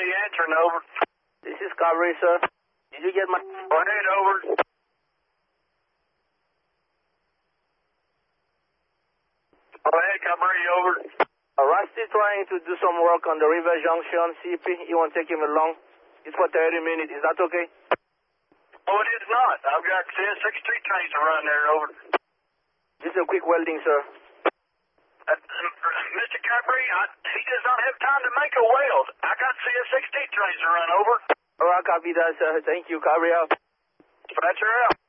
answering, over. This is Cavalry, sir. Did you get my... Go ahead, over. Go ahead, Cavalry, over. Rusty trying to do some work on the River Junction, CP. It won't take him long. It's for 30 minutes. Is that okay? Oh, it is not. I've got CS63 trains to run there, over. Just a quick welding, sir. Mr. Cavalry, he does not have time to make a weld. I got CS60 trains to run, over. All right, copy that, sir. Thank you. Cavalry out. Dispatcher out.